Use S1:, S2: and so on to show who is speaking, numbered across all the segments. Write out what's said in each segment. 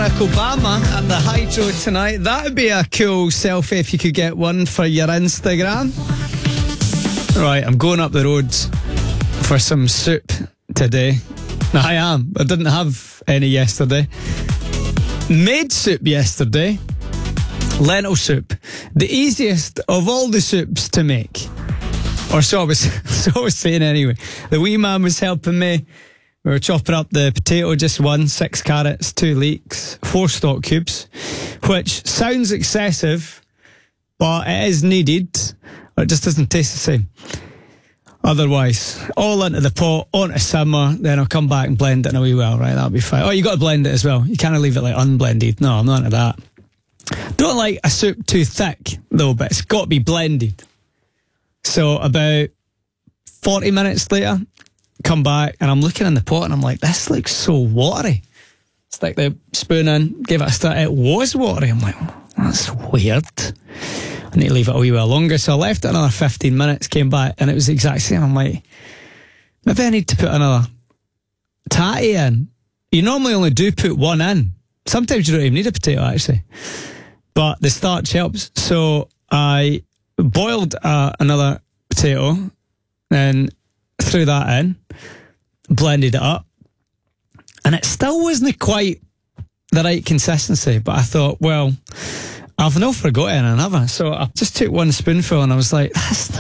S1: Barack Obama at the Hydro tonight. That would be a cool selfie if you could get one for your Instagram. Right, I'm going up the road for some soup today. I am. I didn't have any yesterday. Made soup yesterday. Lentil soup. The easiest of all the soups to make. Or so I was saying anyway. The wee man was helping me. We were chopping up the potato, just one, 6 carrots, 2 leeks, 4 stock cubes, which sounds excessive, but it is needed. It just doesn't taste the same. Otherwise, all into the pot, onto simmer, then I'll come back and blend it in a wee well, right? That'll be fine. Oh, you got to blend it as well. You can't leave it like unblended. No, I'm not into that. Don't like a soup too thick, though, but it's got to be blended. So about 40 minutes later, come back and I'm looking in the pot and I'm like, this looks so watery. Stick the spoon in, give it a stir. It was watery. I'm like, that's weird. I need to leave it a wee while longer. So I left it another 15 minutes, came back and it was the exact same. I'm like, maybe I need to put another tatty in. You normally only do put one in. Sometimes you don't even need a potato actually. But the starch helps. So I boiled another potato and threw that in, blended it up, and it still wasn't quite the right consistency, but I thought, well, I've not forgotten another, so I just took one spoonful and I was like,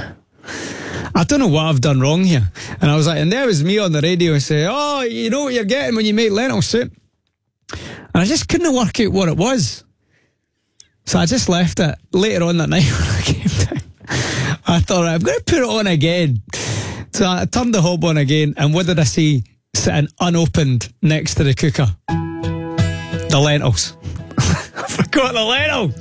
S1: I don't know what I've done wrong here. And I was like, and there was me on the radio saying, oh, you know what you're getting when you make lentil soup. And I just couldn't work out what it was. So I just left it. Later on that night when I came down, I thought, I'm going to put it on again. So I turned the hob on again, and what did I see sitting unopened next to the cooker? The lentils. I forgot the lentils.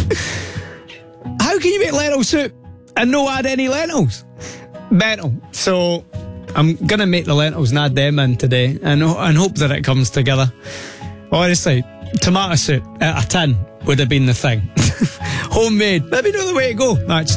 S1: How can you make lentil soup and not add any lentils? Mental. So I'm going to make the lentils and add them in today and hope that it comes together. Honestly, tomato soup out of tin would have been the thing. Homemade. Maybe not the way to go, actually.